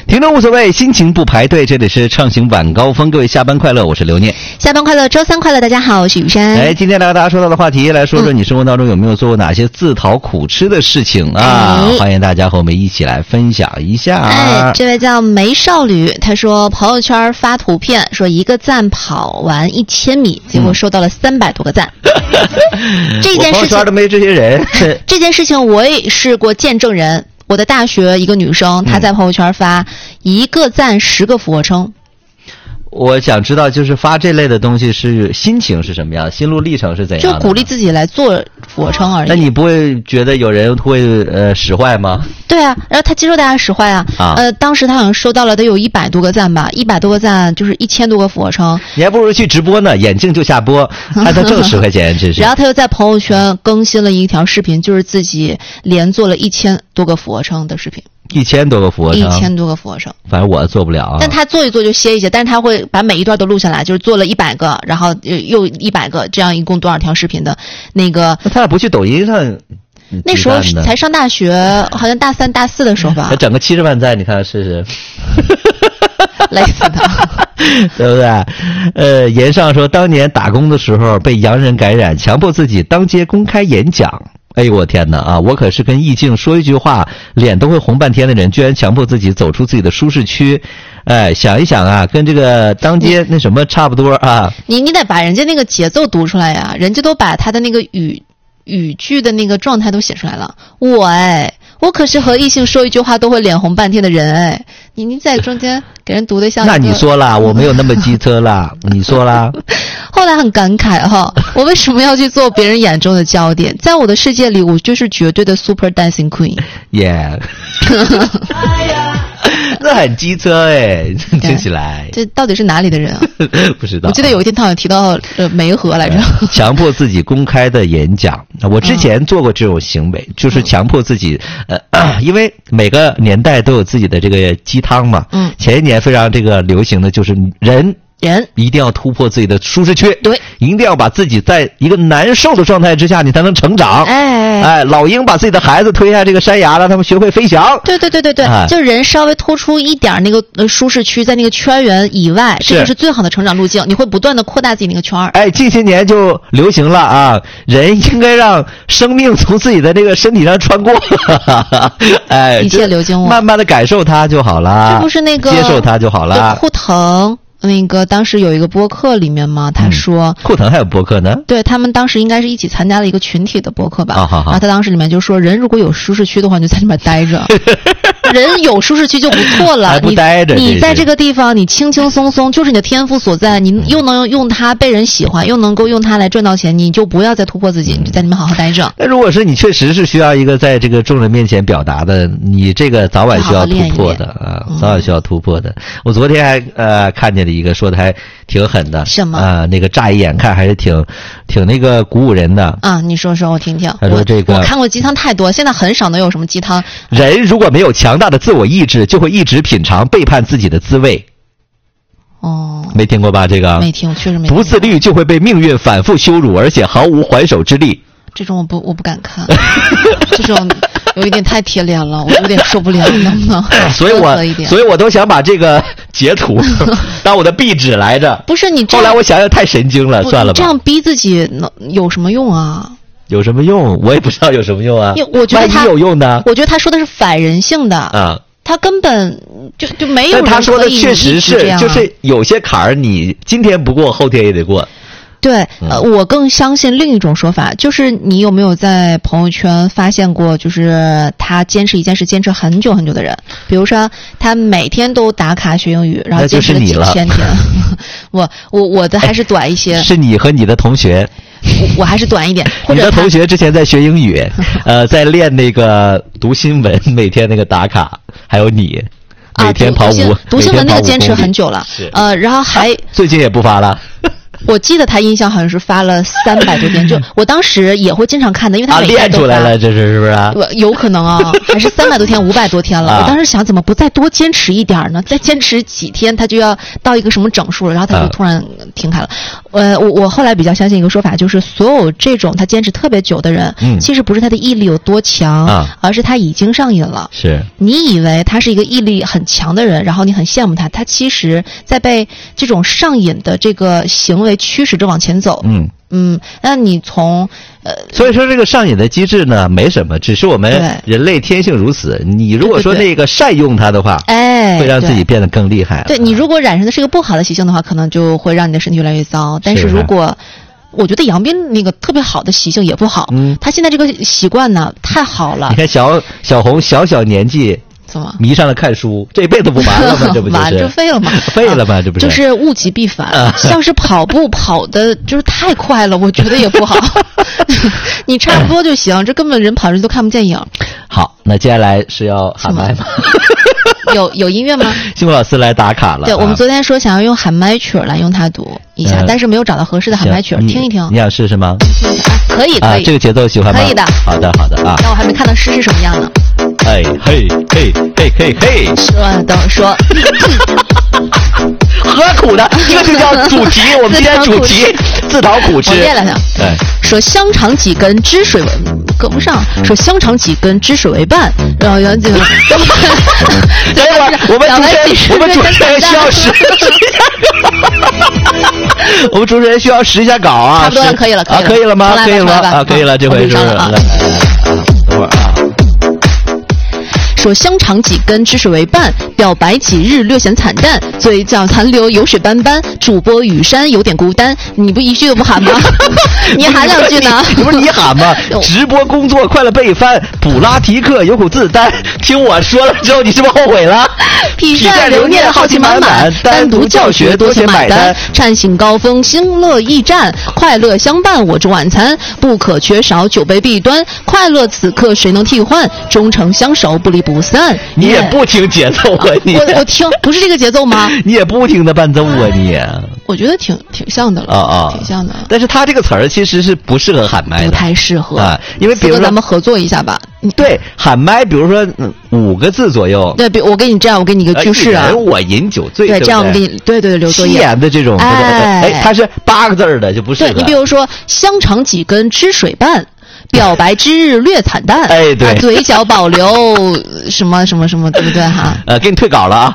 听众无所谓，心情不排队，这里是畅行晚高峰，各位下班快乐，我是刘念。 下班快乐，周三快乐，大家好，我是雨山。 今天来和大家说到的话题，来说说你生活当中有没有做过哪些自讨苦吃的事情啊？欢迎大家和我们一起来分享一下。 这位叫梅少女，她说朋友圈发图片说一个赞跑完1000米，结果收到了300多个赞。这件事情我朋友圈都没这些人。 这件事情我也是过见证人。我的大学一个女生，她在朋友圈发一个赞10个俯卧撑。 我想知道，就是发这类的东西是心情是什么样，心路历程是怎样的？ 就鼓励自己来做俯卧撑而已。 那你不会觉得有人会使坏吗？ 对啊，然后他接受大家使坏啊。当时他好像收到了得有100多个赞吧，100多个赞就是1000多个俯卧撑。 你还不如去直播呢，眼镜就下播，还能挣10块钱，真是。 然后他又在朋友圈更新了一条视频，就是自己连做了1000多个俯卧撑的视频。 1000多个俯卧撑 ，1000多个俯卧撑， 反正我做不了啊。 但他做一做就歇一歇，但是他会把每一段都录下来，就是做了100个，然后又100个，这样一共多少条视频的那个。 那他俩不去抖音上？ 那时候才上大学，好像大3、大4的时候吧。 他整个70万赞，你看试试。 累死他， 对不对？言上说，当年打工的时候被洋人感染，强迫自己当街公开演讲。哎呦我天哪啊！我可是跟意境说一句话脸都会红半天的人，居然强迫自己走出自己的舒适区。想一想啊，跟这个当街那什么差不多啊。 你得把人家那个节奏读出来呀，人家都把他的那个语句的那个状态都写出来了。我可是和异性说一句话都会脸红半天的人你在中间给人读的像一个。 那你说啦，我没有那么机车啦，你说啦。 后来很感慨哈，我为什么要去做别人眼中的焦点？在我的世界里，我就是绝对的 super dancing queen。 Yeah 。那很机车听起来。 这到底是哪里的人啊？ 不知道。 我记得有一天他好像提到梅河来着。 强迫自己公开的演讲，我之前做过这种行为，就是强迫自己，因为每个年代都有自己的这个鸡汤嘛。前一年非常这个流行的就是人一定要突破自己的舒适区， 对， 一定要把自己在一个难受的状态之下，你才能成长。老鹰把自己的孩子推下这个山崖，让他们学会飞翔。 对，就人稍微突出一点那个舒适区，在那个圈圆以外，这就是最好的成长路径。你会不断的扩大自己那个圈儿。 近些年就流行了啊，人应该让生命从自己的这个身体上穿过。 一切流经我， 慢慢的感受它就好了。 这不是那个接受它就好了。 库腾。那个当时有一个播客里面嘛，他说库腾还有播客呢。 对，他们当时应该是一起参加了一个群体的播客吧。然后他当时里面就说，人如果有舒适区的话，你就在里面待着。人有舒适区就不错了， 还不待着。 你在这个地方，你轻轻松松，就是你的天赋所在，你又能用它被人喜欢，又能够用它来赚到钱，你就不要再突破自己，你就在里面好好待着。 那如果是你确实是需要一个在这个众人面前表达的，你这个早晚需要突破的啊，早晚需要突破的。我昨天还看见了一个说的还挺狠的。 什么？ 那个乍一眼看还是挺那个鼓舞人的啊！你说说我听听。 他说这个我看过鸡汤太多，现在很少能有什么鸡汤。 人如果没有强大的自我意志，就会一直品尝背叛自己的滋味。没听过吧？这个没听，确实没听。 不自律就会被命运反复羞辱，而且毫无还手之力。 这种我不敢看，这种有一点太贴脸了，我有点受不了，能不能？ 所以我都想把这个截图当我的壁纸来着。 不是你这样， 后来我想想太神经了，算了吧。 这样逼自己有什么用啊？ 有什么用？我也不知道有什么用啊。 我觉得他有用的。 我觉得他说的是反人性的啊。他根本就没有人可以。 但他说的确实是，就是有些坎儿你今天不过，后天也得过。 对，我更相信另一种说法，就是你有没有在朋友圈发现过，就是他坚持一件事坚持很久很久的人，比如说他每天都打卡学英语，然后坚持了几千天。我的还是短一些。 是你和你的同学。 我还是短一点。 你的同学之前在学英语，在练那个读新闻，每天那个打卡，还有你每天跑5， 读新闻那个坚持很久了。然后还最近也不发了。 我记得他印象好像是发了300多天，就我当时也会经常看的，因为他每天练出来了，这是不是？ 有可能啊，还是300多天、500多天了。我当时想，怎么不再多坚持一点呢？再坚持几天，他就要到一个什么整数了，然后他就突然停开了。我后来比较相信一个说法，就是所有这种他坚持特别久的人，其实不是他的毅力有多强，而是他已经上瘾了。 是你以为他是一个毅力很强的人，然后你很羡慕他，他其实在被这种上瘾的这个行为驱使着往前走。那你从所以说这个上瘾的机制呢没什么，只是我们人类天性如此。你如果说那个善用它的话，会让自己变得更厉害。 对，你如果染上的是一个不好的习性的话，可能就会让你的身体越来越糟。但是如果我觉得杨斌那个特别好的习性也不好，他现在这个习惯呢太好了。 你看小红小年纪。 怎么迷上了看书，这辈子不完了吗？这不就是完就废了吗？ 废了吗？这不是就是物极必反。像是跑步跑的就是太快了，我觉得也不好。你差不多就行，这根本人跑着都看不见影。 好，那接下来是要喊麦吗？ 有音乐吗？ 幸福老师来打卡了。 对，我们昨天说想要用喊麦曲来用它读一下，但是没有找到合适的喊麦曲，听一听。 你想试试吗？ 可以。 这个节奏喜欢吗？ 可以的。 好的啊。 但我还没看到诗是什么样呢。 哎嘿嘿嘿嘿嘿。 等说。 何苦的？这个就叫主题。我们今天主题自讨苦吃。 我念两下。说香肠几根汁水为跟不上。说香肠几根汁水为伴。然后杨姐。等会儿我们主持人需要试。我们主持人需要试一下稿啊。 差不多了，可以了， 可以了吗？可以了吗？可以了，这回是。等会儿啊。 说香肠几根汁水为伴，表白几日略显惨淡，嘴角残留油水斑斑，主播雨山有点孤单。你不一句都不喊吗？你喊两句呢？ 不是你喊吗？直播工作快乐被翻，普拉提克有口自担。听我说了之后，你是不是后悔了？ 痞善留念好奇满满，单独教学多些买单。颤醒高峰兴乐驿站，快乐相伴我这晚餐，不可缺少酒杯弊端。快乐此刻谁能替换？终成相守不离不散。 你也不听节奏啊你？ 我听，不是这个节奏吗？ 你也不听的伴奏啊你？ 我觉得挺像的了挺像的。 但是他这个词儿其实是不适合喊麦的， 不太适合啊。因为比如说咱们合作一下吧。 对，喊麦，比如说5个字左右。 对，比我给你这样，我给你一个句式啊。 我饮酒醉。 对，这样我给你对留作业。 戏言的这种，它是8个字的就不适合。 对，你比如说香肠几根汁水伴。表白之日略惨淡， 对， 嘴角保留什么，对不对哈？ 给你退稿了啊！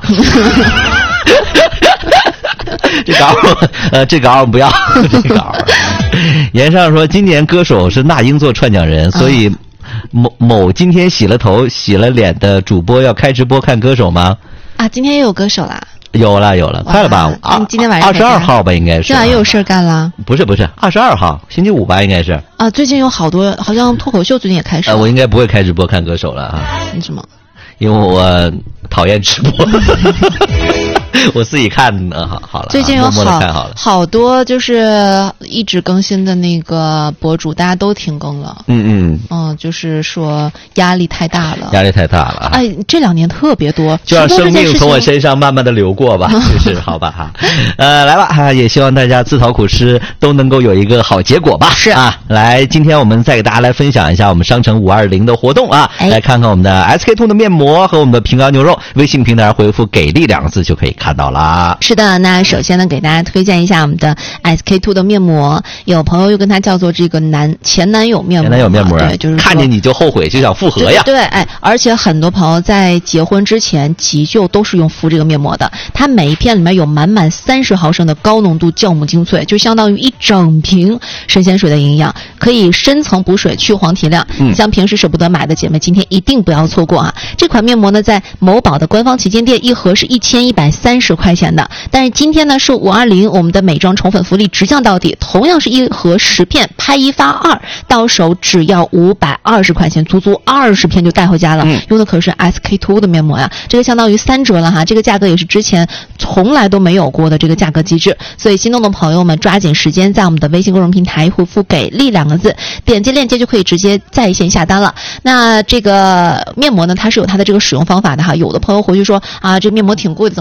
这稿我们不要。这稿。言上说，今年歌手是那英做串讲人，所以某今天洗了头、洗了脸的主播要开直播看歌手吗？ 啊，今天又有歌手啦。 有了，快了吧？ 今天晚上 22号吧，应该是。 今晚又有事干了？ 不是，22号星期五吧，应该是。 啊，最近有好多，好像脱口秀最近也开始了。 我应该不会开直播看歌手了啊。 为什么？ 因为我讨厌直播。我自己看好了。 最近有默默看好了好多就是一直更新的那个博主，大家都停更了。就是说压力太大了。哎，这2年特别多， 就让生命从我身上慢慢的流过吧，就是好吧哈。来吧哈，也希望大家自讨苦吃都能够有一个好结果吧。 是啊，来，今天我们再给大家来分享一下我们商城520的活动啊，来看看我们的 SK2 的面膜和我们的平冈牛肉，微信平台回复给力2个字就可以看到了。 是的，那首先呢，给大家推荐一下我们的 SK2 的面膜，有朋友又跟它叫做这个前男友面膜。对，就是看见你就后悔，就想复合呀。 对，而且很多朋友在结婚之前急救都是用敷这个面膜的，它每一片里面有满30毫升的高浓度酵母精粹，就相当于1整瓶神仙水的营养，可以深层补水、去黄提亮。像平时舍不得买的姐妹，今天一定不要错过啊！这款面膜呢，在某宝的官方旗舰店一盒是1130块钱的，但是今天呢是520，我们的美妆宠粉福利直降到底，同样是一盒10片，拍1发2，到手只要520块钱，足足20片就带回家了。用的可是 SK2 的面膜呀，这个相当于3折了哈，这个价格也是之前从来都没有过的这个价格机制，所以心动的朋友们抓紧时间在我们的微信公众平台回复给力2个字，点击链接就可以直接在线下单了。那这个面膜呢，它是有它的这个使用方法的哈，有的朋友回去说啊，这面膜挺贵的，怎么用完没有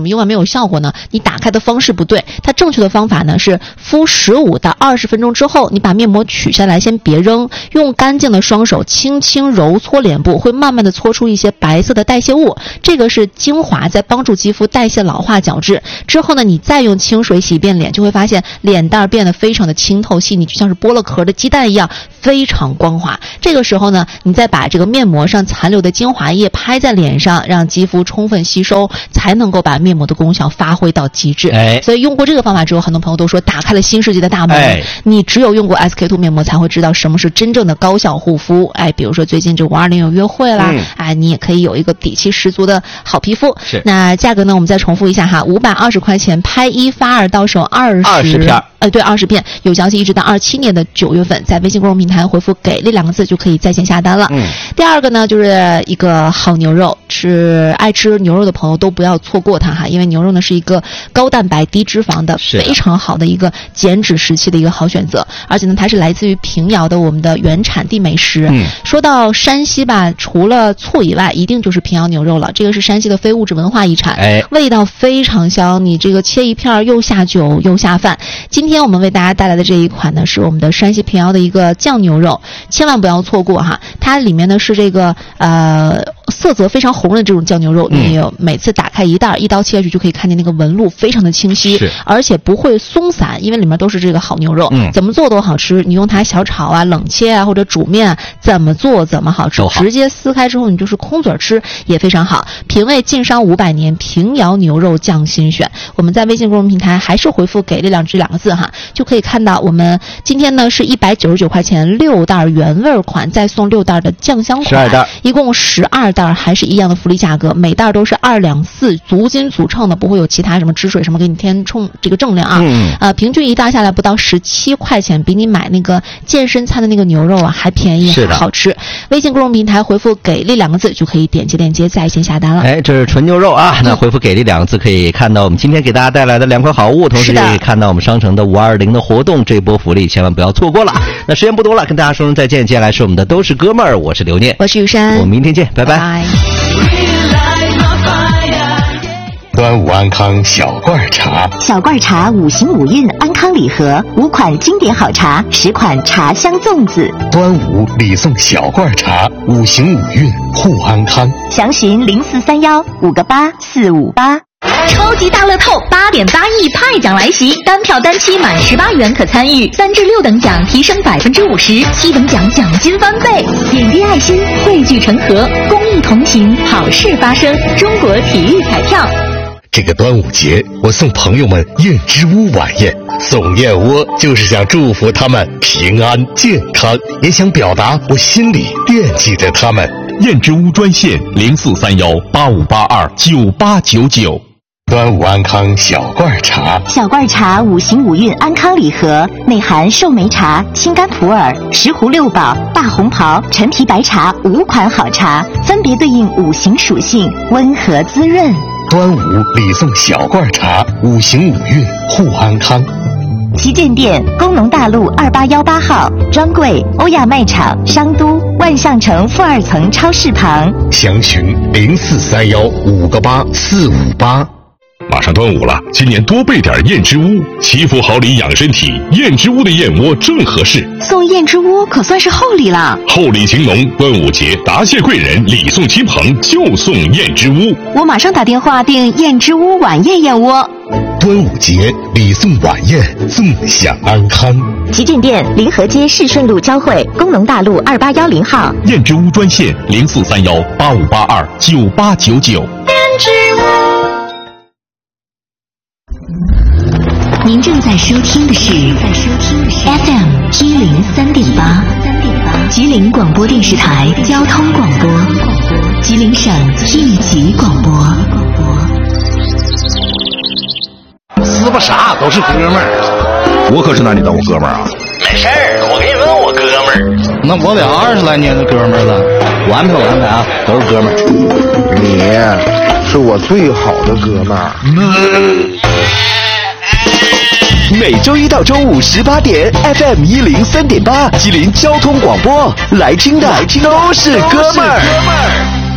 有效果呢？你打开的方式不对，它正确的方法呢是敷15到20分钟之后，你把面膜取下来，先别扔，用干净的双手轻轻揉搓脸部，会慢慢的搓出一些白色的代谢物，这个是精华在帮助肌肤代谢老化角质。之后呢，你再用清水洗遍脸，就会发现脸蛋变得非常的清透细腻，就像是剥了壳的鸡蛋一样，非常光滑。这个时候呢，你再把这个面膜上残留的精华液拍在脸上，让肌肤充分吸收，才能够把面膜的功效发挥到极致。所以用过这个方法之后，很多朋友都说打开了新世界的大门。你只有用过 SK2 面膜才会知道什么是真正的高效护肤。比如说最近这520有约会啦，你也可以有一个底气十足的好皮肤。 是。 那价格呢，我们再重复一下哈，520块钱拍1发2，到手20 片。 对，20片，有效期一直到27年的9月份，在微信公众平台回复给力2个字就可以在线下单了。第二个呢，就是一个好牛肉，是爱吃牛肉的朋友都不要错过它哈，因为牛肉呢是一个高蛋白低脂肪的非常好的一个减脂时期的一个好选择，而且呢它是来自于平遥的我们的原产地美食。说到山西吧，除了醋以外，一定就是平遥牛肉了，这个是山西的非物质文化遗产，味道非常香，你这个切一片又下酒又下饭。今天我们为大家带来的这一款呢，是我们的山西平遥的一个酱牛肉，千万不要错过哈！它里面呢是这个色泽非常红的这种酱牛肉，你每次打开一袋，一刀切下去就可以看见那个纹路非常的清晰，而且不会松散，因为里面都是这个好牛肉，怎么做都好吃。你用它小炒啊、冷切啊或者煮面啊，怎么做怎么好吃，直接撕开之后你就是空嘴吃也非常好。品味晋商500年，平遥牛肉酱新选。我们在微信公众平台还是回复给力2这2个字哈，就可以看到我们今天呢是199块钱6袋原味款，再送6袋的酱香款，一共12袋，还是一样的福利价格，每袋都是2两4，足斤足称的，不会有其他什么汁水什么给你填充这个重量啊。平均一袋下来不到17块钱，比你买那个健身餐的那个牛肉啊还便宜，还好吃。微信公众平台回复给力2个字就可以点击链接在线下单了。 这是纯牛肉啊，那回复给力2个字可以看到我们今天给大家带来的2款好物，同时也可以看到我们商城的520的活动，这波福利千万不要错过了。那时间不多了，跟大家说声再见，接下来是我们的都是哥们儿，我是刘念， 我是雨珊， 我们明天见，拜拜。 端午安康小罐茶， 小罐茶5行5韵安康礼盒，5款经典好茶，10款茶香粽子。 端午礼送小罐茶，5行5韵护安康。 详询0431 5个8 458。超级大乐透8.8亿派奖来袭，单票单期满18元可参与，3至6等奖提升50%，7等奖奖金翻倍。点滴爱心，汇聚成河，公益同行，好事发生。中国体育彩票。 这个端午节，我送朋友们燕之屋晚宴，送燕窝就是想祝福他们平安健康，也想表达我心里惦记着他们。 燕之屋专线043185829899。 端午安康小罐茶， 小罐茶5行5韵安康礼盒，内含寿眉茶、青柑普洱、石斛六宝、大红袍、陈皮白茶5款好茶，分别对应5行属性，温和滋润。 端午礼送小罐茶，5行5韵护安康。 旗舰店：工农大路2818号，专柜：欧亚卖场、商都、万象城负2层超市旁。 详询0431 5个8 458。 马上端午了，今年多备点燕之屋，祈福好礼养身体，燕之屋的燕窝正合适。 送燕之屋可算是厚礼了， 厚礼情浓，端午节答谢贵人，礼送亲朋，就送燕之屋。 我马上打电话订燕之屋晚宴燕窝。 端午节礼送晚宴，纵享安康。 旗舰店：临河街市顺路交汇，工农大路2810号。 燕之屋专线043185829899。燕之屋。 您正在收听的是 FM 103.8，吉林广播电视台交通广播，吉林省一级广播。 撕巴啥都是哥们儿， 我可是拿你当我哥们儿啊！ 没事儿，我给你问我哥们儿。 那我得20来年的哥们儿了，我安排啊，都是哥们儿。 你是我最好的哥们儿。 每周一到周五18点 FM 103.8，吉林交通广播，来听的都是哥们儿。